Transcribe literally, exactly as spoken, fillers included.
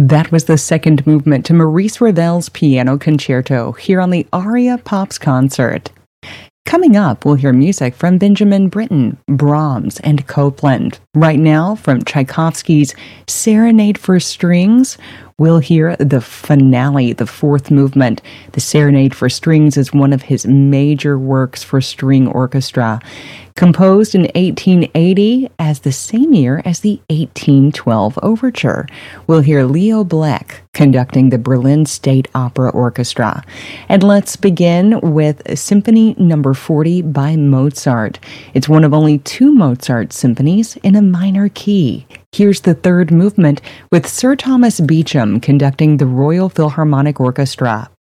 That was the second movement to Maurice Ravel's Piano Concerto here on the Aria Pops Concert. Coming up, we'll hear music from Benjamin Britten, Brahms, and Copland. Right now, from Tchaikovsky's Serenade for Strings, we'll hear the finale, the fourth movement. The Serenade for Strings is one of his major works for string orchestra, composed in eighteen eighty as the same year as the eighteen twelve Overture. We'll hear Leo Blech conducting the Berlin State Opera Orchestra. And let's begin with Symphony Number forty by Mozart. It's one of only two Mozart symphonies in a minor key. Here's the third movement with Sir Thomas Beecham conducting the Royal Philharmonic Orchestra.